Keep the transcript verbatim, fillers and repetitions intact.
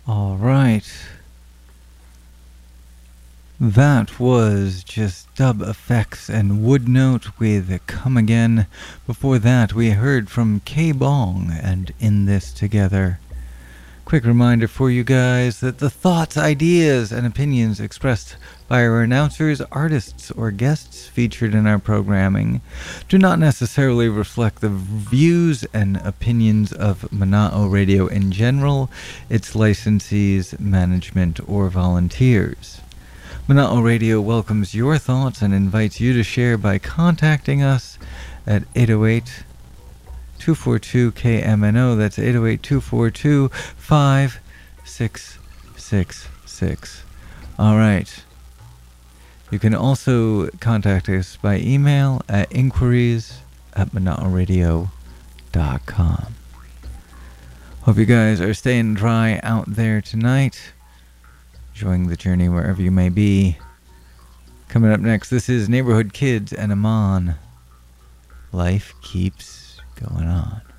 All right. That was just Dub Effects and Woodnote with Come Again. Before that, we heard from K-Bong and In This Together. Quick reminder for you guys that the thoughts, ideas, and opinions expressed by our announcers, artists, or guests featured in our programming do not necessarily reflect the views and opinions of Mana'o Radio in general, its licensees, management, or volunteers. Mana'o Radio welcomes your thoughts and invites you to share by contacting us at eight oh eight, two four two, K M N O. That's eight oh eight, two four two, five six six six. All right. You can also contact us by email at inquiries at mana'o radio dot com. Hope you guys are staying dry out there tonight. Enjoying the journey wherever you may be. Coming up next, this is Neighborhood Kids and Amon. Life keeps going on.